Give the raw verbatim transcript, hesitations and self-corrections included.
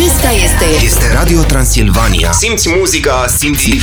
Acesta este Este Radio Transilvania. Simți muzica, simți